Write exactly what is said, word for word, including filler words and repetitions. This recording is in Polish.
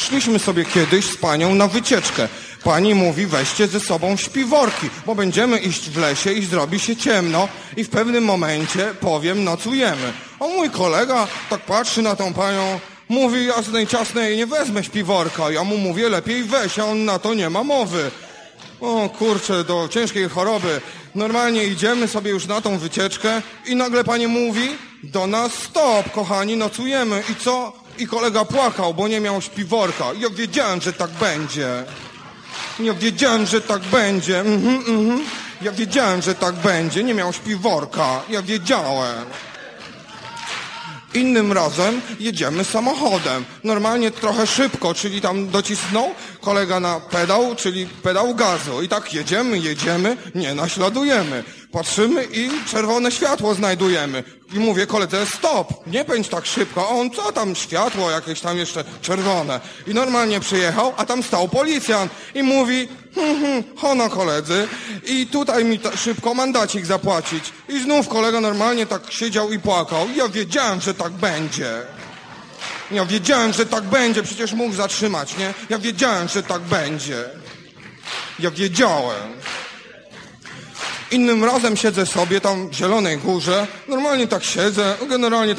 Szliśmy sobie kiedyś z panią na wycieczkę. Pani mówi, weźcie ze sobą śpiworki, bo będziemy iść w lesie i zrobi się ciemno i w pewnym momencie, powiem, nocujemy. A mój kolega tak patrzy na tą panią, mówi, jasnej ciasnej, nie wezmę śpiworka. Ja mu mówię, lepiej weź, a on na to nie ma mowy. O kurczę, do ciężkiej choroby. Normalnie idziemy sobie już na tą wycieczkę i nagle pani mówi do nas, stop, kochani, nocujemy. I co? I kolega płakał, bo nie miał śpiworka. Ja wiedziałem, że tak będzie. Ja wiedziałem, że tak będzie. Mhm, mhm. Ja wiedziałem, że tak będzie. Nie miał śpiworka. Ja wiedziałem. Innym razem jedziemy samochodem. Normalnie trochę szybko, czyli tam docisnął kolega na pedał, czyli pedał gazu. I tak jedziemy, jedziemy, nie naśladujemy. Patrzymy i czerwone światło znajdujemy. I mówię koledze, stop, nie pędź tak szybko. A on, co tam, światło jakieś tam jeszcze czerwone. I normalnie przyjechał, a tam stał policjant. I mówi, hm, hm, hono koledzy. I tutaj mi ta, szybko mandacik zapłacić. I znów kolega normalnie tak siedział i płakał. Ja wiedziałem, że tak będzie. Ja wiedziałem, że tak będzie. Przecież mógł zatrzymać, nie? Ja wiedziałem, że tak będzie. Ja wiedziałem. Innym razem siedzę sobie tam w Zielonej Górze. Normalnie tak siedzę. Generalnie